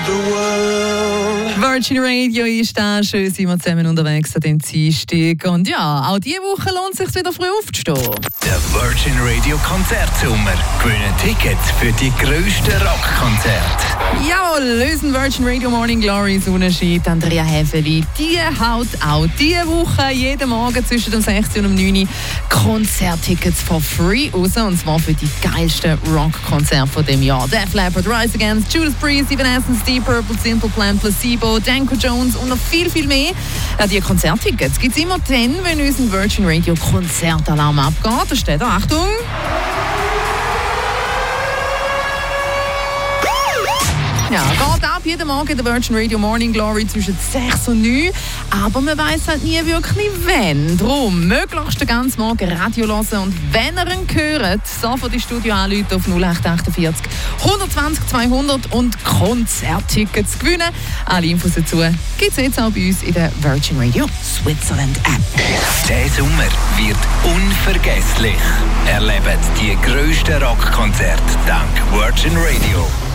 Virgin Radio ist da, schön sind wir zusammen unterwegs an dem Dienstag. Und ja, auch diese Woche lohnt es sich wieder früh aufzustehen. Der Virgin Radio Konzertsommer. Gewinnen Tickets für die grössten Rockkonzerte. Jawohl, lösen Virgin Radio Morning Glory Sonnenschein. Andrea Häfeli, die haut auch diese Woche jeden Morgen zwischen dem 16 und dem 9 Konzerttickets for free raus. Und zwar für die geilsten Rockkonzerte von dem Jahr. Def Leppard, Rise Against, Judas Priest, Evanescence, Deep Purple, Simple Plan, Placebo, Danko Jones und noch viel, viel mehr. Die Konzerttickets gibt es immer dann, wenn unser Virgin Radio Konzertalarm abgeht. Da steht da, Achtung! Ja, geht ab jeden Morgen der Virgin Radio Morning Glory zwischen 6 und 9. Aber man weiss halt nie wirklich wann. Darum möglichst den ganzen Morgen Radio hören. Und wenn ihr ihn hört, sofort die Studio anrufen auf 0848 120 200 und Konzerttickets gewinnen. Alle Infos dazu gibt es jetzt auch bei uns in der Virgin Radio Switzerland App. Der Sommer wird unvergesslich. Erlebt die grössten Rockkonzerte dank Virgin Radio.